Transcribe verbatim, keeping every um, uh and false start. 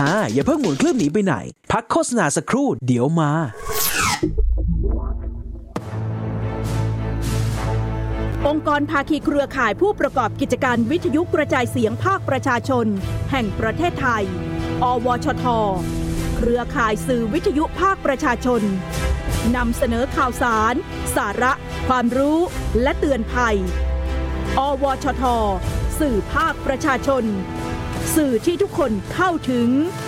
อ่าอย่าเพิ่งหมุนเครื่องหนีไปไหนพักโฆษณาสักครู่เดี๋ยวมาองค์กรภาคีเครือข่ายผู้ประกอบกิจการวิทยุกระจายเสียงภาคประชาชนแห่งประเทศไทยอวชทเครือข่ายสื่อวิทยุภาคประชาชนนำเสนอข่าวสารสาระความรู้และเตือนภัยอวชทสื่อภาคประชาชนสื่อที่ทุกคนเข้าถึง